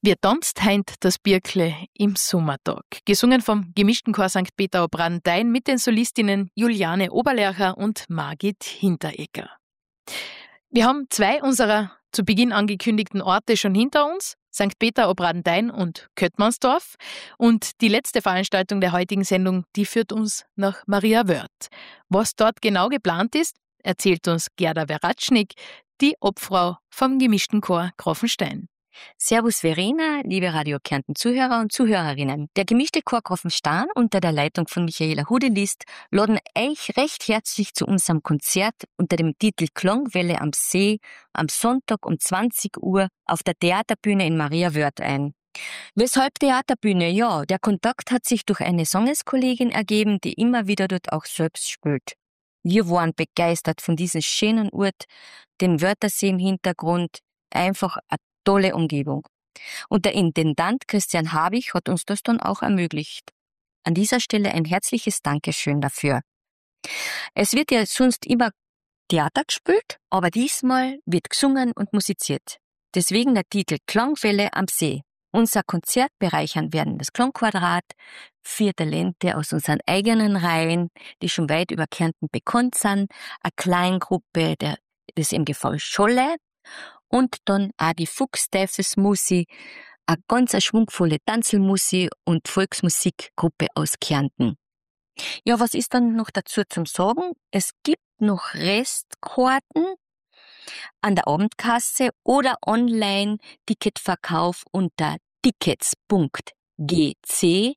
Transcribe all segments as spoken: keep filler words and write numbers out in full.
Wir tanzt heint das Birkle im Sommertag. Gesungen vom gemischten Chor Sankt Peter ob Brandentein mit den Solistinnen Juliane Oberlercher und Margit Hinteregger. Wir haben zwei unserer zu Beginn angekündigten Orte schon hinter uns, Sankt Peter ob Brandentein und Köttmannsdorf. Und die letzte Veranstaltung der heutigen Sendung, die führt uns nach Mariawörth. Was dort genau geplant ist, erzählt uns Gerda Veratschnik, die Obfrau vom gemischten Chor Grafenstein. Servus Verena, liebe Radio Kärnten Zuhörer und Zuhörerinnen. Der gemischte Chor Grafenstein unter der Leitung von Michaela Hudelist laden euch recht herzlich zu unserem Konzert unter dem Titel Klangwelle am See am Sonntag um zwanzig Uhr auf der Theaterbühne in Mariawörth ein. Weshalb Theaterbühne? Ja, der Kontakt hat sich durch eine Sangeskollegin ergeben, die immer wieder dort auch selbst spielt. Wir waren begeistert von diesem schönen Ort, dem Wörthersee im Hintergrund, einfach eine tolle Umgebung. Und der Intendant Christian Habich hat uns das dann auch ermöglicht. An dieser Stelle ein herzliches Dankeschön dafür. Es wird ja sonst immer Theater gespielt, aber diesmal wird gesungen und musiziert. Deswegen der Titel Klangwelle am See. Unser Konzert bereichern werden das Klangquadrat, vier Talente aus unseren eigenen Reihen, die schon weit über Kärnten bekannt sind, eine Kleingruppe der, des M G V Scholle, und dann auch die Fuchsteufelsmusi, eine ganz schwungvolle Tanzelmusi und Volksmusikgruppe aus Kärnten. Ja, was ist dann noch dazu zum Sagen? Es gibt noch Restkarten an der Abendkasse oder online Ticketverkauf unter tickets punkt g c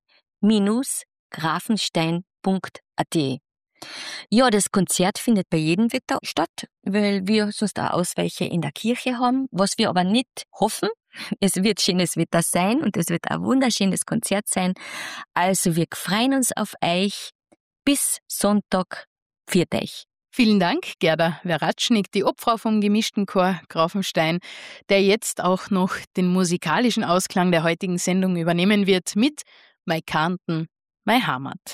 grafenstein punkt a t. Ja, das Konzert findet bei jedem Wetter statt, weil wir sonst auch Ausweiche in der Kirche haben, was wir aber nicht hoffen. Es wird schönes Wetter sein und es wird ein wunderschönes Konzert sein. Also wir freuen uns auf euch. Bis Sonntag. Pfiat euch. Vielen Dank, Gerda Veratschnik, die Obfrau vom gemischten Chor Grafenstein, der jetzt auch noch den musikalischen Ausklang der heutigen Sendung übernehmen wird mit Mei Kärnten, mei Heimat.